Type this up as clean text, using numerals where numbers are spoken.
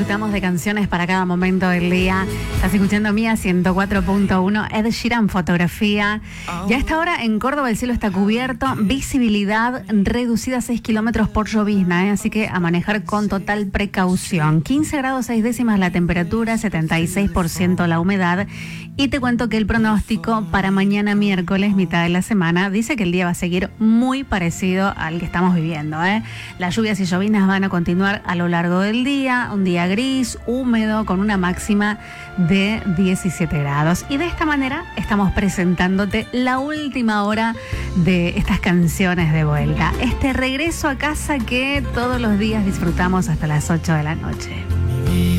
disfrutamos de canciones para cada momento del día. Estás escuchando Mía 104.1, Ed Sheeran, Fotografía. Y a esta hora en Córdoba el cielo está cubierto, visibilidad reducida a 6 kilómetros por llovizna, así que a manejar con total precaución. 15 grados 6 décimas la temperatura, 76% la humedad. Y te cuento que el pronóstico para mañana miércoles, mitad de la semana, dice que el día va a seguir muy parecido al que estamos viviendo. Las lluvias y lloviznas van a continuar a lo largo del día, un día gris, húmedo, con una máxima de 17 grados. Y de esta manera estamos presentándote la última hora de estas canciones de vuelta. Este regreso a casa que todos los días disfrutamos hasta las 8 de la noche.